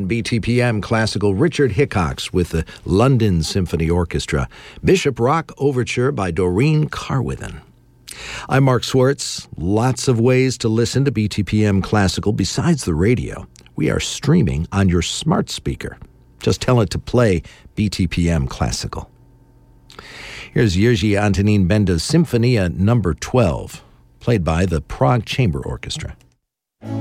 on BTPM Classical, Richard Hickox with the London Symphony Orchestra, Bishop Rock Overture by Doreen Carwithen. I'm Mark Swartz. Lots of ways to listen to BTPM Classical besides the radio. We are streaming on your smart speaker. Just tell it to play BTPM Classical. Here's Jiří Antonín Benda's Symphonia No. 12, played by the Prague Chamber Orchestra.